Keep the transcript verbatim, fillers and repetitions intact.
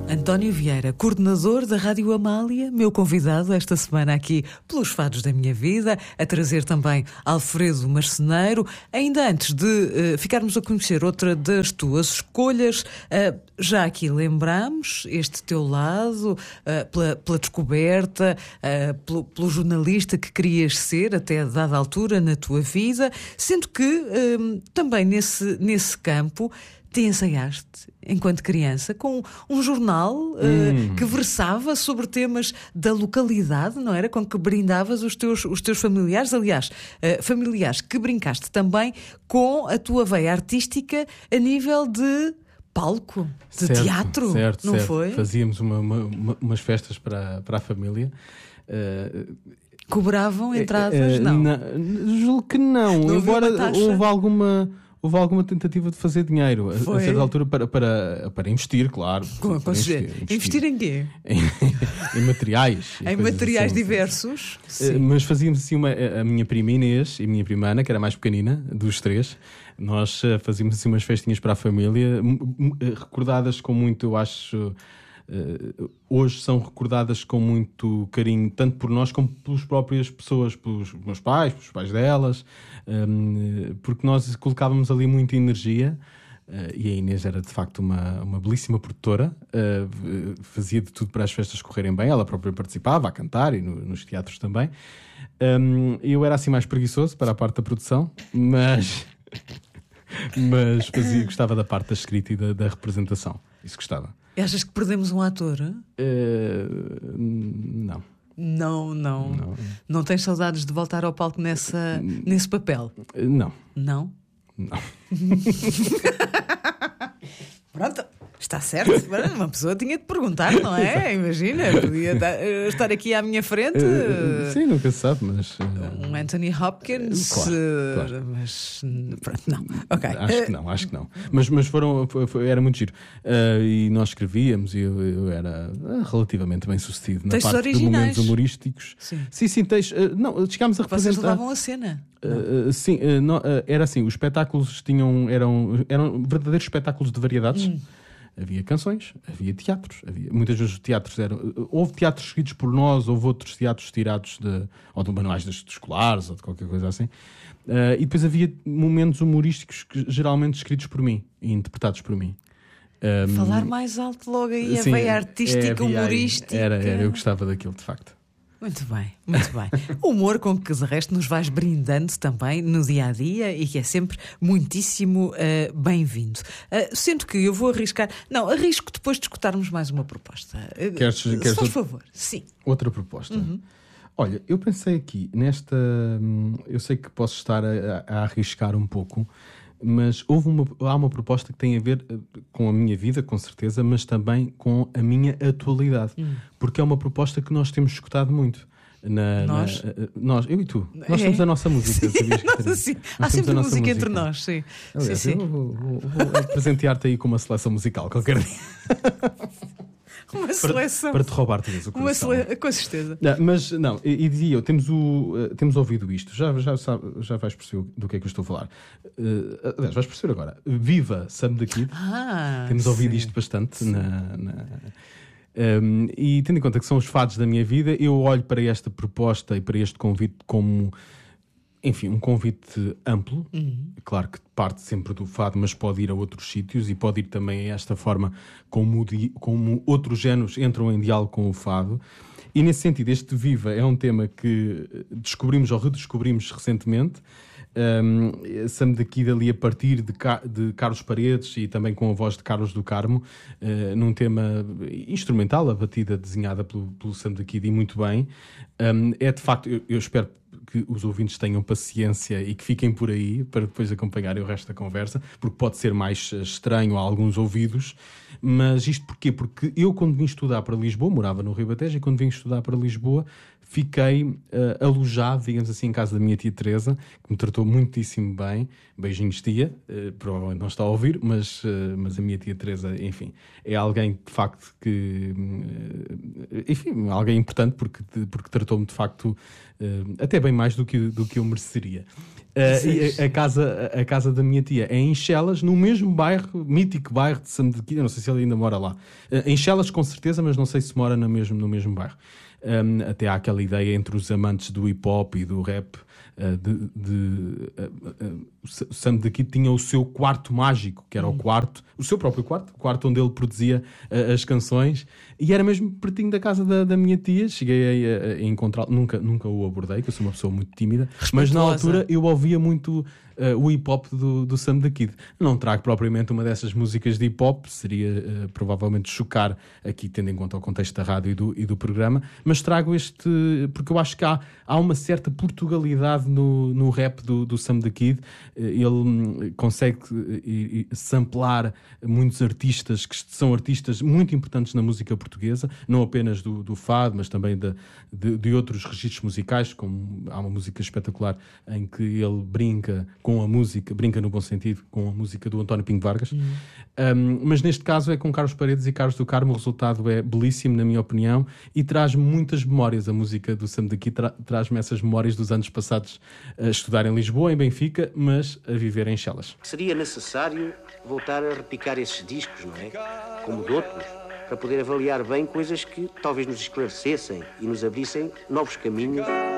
António Vieira, coordenador da Rádio Amália, meu convidado esta semana aqui pelos Fados da Minha Vida, a trazer também Alfredo Marceneiro. Ainda antes de uh, ficarmos a conhecer outra das tuas escolhas, uh, já aqui lembramos este teu lado, uh, pela, pela descoberta, uh, pelo, pelo jornalista que querias ser até a dada altura na tua vida, sendo que uh, também nesse, nesse campo te ensaiaste, enquanto criança, com um jornal uh, hum. que versava sobre temas da localidade, não era? Com que brindavas os teus, os teus familiares. Aliás, uh, familiares que brincaste também com a tua veia artística a nível de palco, de certo, teatro, certo, não certo. foi? Fazíamos uma, uma, uma, umas festas para, para a família. Uh, Cobravam entradas? Uh, uh, não. não. Julgo que não, não embora houve alguma... Houve alguma tentativa de fazer dinheiro a, a certa altura para, para, para investir, claro. Como para investir, investir. investir em quê? Em, em materiais. Em materiais assim, diversos. Sim. Mas fazíamos assim uma, a minha prima Inês e a minha prima Ana, que era a mais pequenina dos três, nós fazíamos assim umas festinhas para a família, recordadas com muito, eu acho... Uh, hoje são recordadas com muito carinho, tanto por nós como pelas próprias pessoas, pelos meus pais, pelos pais delas, um, porque nós colocávamos ali muita energia. Uh, e a Inês era de facto uma, uma belíssima produtora, uh, fazia de tudo para as festas correrem bem, ela própria participava a cantar e no, nos teatros também. Um, eu era assim mais preguiçoso para a parte da produção, mas... mas fazia, gostava da parte da escrita e da, da representação. Isso gostava. E achas que perdemos um ator? Uh, não. Não, não. Não. Não tens saudades de voltar ao palco nessa, nesse papel? Não. Não? Não. Pronto. Está certo, uma pessoa tinha de perguntar, não é? Imagina, podia estar aqui à minha frente. Uh, sim, nunca se sabe, mas. Uh, um Anthony Hopkins. Claro, claro. Mas. Pronto, não. Ok. Acho que não, acho que não. Mas, mas foram, foi, foi, era muito giro. Uh, e nós escrevíamos e eu, eu era relativamente bem sucedido na textos parte originais. De momentos humorísticos. Sim, sim, sim textos. Uh, não, chegámos a representar. Vocês levavam a cena. Uh, sim, uh, não, uh, era assim, os espetáculos tinham, eram, eram verdadeiros espetáculos de variedades. Hum. Havia canções, havia teatros, havia, muitas vezes os teatros eram... Houve teatros escritos por nós, houve outros teatros tirados de, ou de manuais de escolares ou de qualquer coisa assim. Uh, e depois havia momentos humorísticos que, geralmente escritos por mim e interpretados por mim. Um, Falar mais alto logo aí, sim, a veia artística, é, humorística. Era, era, eu gostava daquilo, de facto. Muito bem, muito bem. O humor com que de resto nos vais brindando também no dia-a-dia e que é sempre muitíssimo uh, bem-vindo. Uh, sendo que eu vou arriscar... Não, arrisco depois de escutarmos mais uma proposta. Uh, queres, queres se faz favor, sim. Outra proposta? Uhum. Olha, eu pensei aqui nesta... Eu sei que posso estar a, a arriscar um pouco, mas houve uma, há uma proposta que tem a ver com a minha vida, com certeza, mas também com a minha atualidade. Hum. Porque é uma proposta que nós temos escutado muito. Na, nós? Na, nós, eu e tu. Nós é. temos a nossa música. Sim, nossa, sim. Há sempre música, música entre nós, sim. Aliás, sim, sim. Eu vou, vou, vou presentear-te aí com uma seleção musical qualquer dia. Uma seleção. Para, para te roubar talvez o coração. Uma sele... Com certeza. Não, mas não, e, e dizia eu, temos, o, uh, temos ouvido isto, já, já, sabe, já vais perceber do que é que eu estou a falar. Uh, aliás, vais perceber agora. Viva Sam the Kid. Ah, temos sim. ouvido isto bastante. Na, na, um, e tendo em conta que são os fados da minha vida, eu olho para esta proposta e para este convite como... Enfim, um convite amplo, uhum. Claro que parte sempre do fado, mas pode ir a outros sítios e pode ir também a esta forma como, como outros géneros entram em diálogo com o fado. E nesse sentido, este Viva é um tema que descobrimos ou redescobrimos recentemente. Um, Sam the Kid ali a partir de, Ca- de Carlos Paredes e também com a voz de Carlos do Carmo, uh, num tema instrumental, a batida desenhada pelo, pelo Sam the Kid e muito bem. Um, é de facto, eu, eu espero que os ouvintes tenham paciência e que fiquem por aí para depois acompanharem o resto da conversa, porque pode ser mais estranho a alguns ouvidos. Mas isto porquê? Porque eu, quando vim estudar para Lisboa, morava no Ribatejo, e quando vim estudar para Lisboa fiquei uh, alojado, digamos assim, em casa da minha tia Teresa, que me tratou muitíssimo bem. Beijinhos, tia. Uh, provavelmente não está a ouvir, mas, uh, mas a minha tia Teresa, enfim, é alguém de facto que... Uh, enfim, alguém importante, porque, porque tratou-me de facto uh, até bem mais do que, do que eu mereceria. Uh, e a, a, casa, a casa da minha tia é em Chelas, no mesmo bairro, mítico bairro de Sam de Kid. Eu não sei se ele ainda mora lá. Uh, em Chelas, com certeza, mas não sei se mora no mesmo, no mesmo bairro. Um, até há aquela ideia entre os amantes do hip-hop e do rap uh, de, de uh, uh, o Sam de Kid tinha o seu quarto mágico, que era o quarto, o seu próprio quarto, o quarto onde ele produzia uh, as canções, e era mesmo pertinho da casa da, da minha tia. Cheguei a, a encontrá-lo, nunca, nunca o abordei, que eu sou uma pessoa muito tímida, mas na altura eu ouvia muito Uh, o hip-hop do, do Sam the Kid. Não trago propriamente uma dessas músicas de hip-hop, seria uh, provavelmente chocar aqui, tendo em conta o contexto da rádio e do, e do programa, mas trago este, porque eu acho que há, há uma certa portugalidade no, no rap do, do Sam the Kid. Uh, ele um, consegue uh, samplar muitos artistas que são artistas muito importantes na música portuguesa, não apenas do, do fado, mas também de, de, de outros registros musicais, como há uma música espetacular em que ele brinca com a música, brinca no bom sentido, com a música do António Pinho Vargas. Uhum. Um, mas neste caso é com Carlos Paredes e Carlos do Carmo. O resultado é belíssimo, na minha opinião, e traz-me muitas memórias. A música do Sam the Kid tra- traz-me essas memórias dos anos passados a estudar em Lisboa, em Benfica, mas a viver em Chelas. Seria necessário voltar a repicar esses discos, não é? Como de outros, para poder avaliar bem coisas que talvez nos esclarecessem e nos abrissem novos caminhos.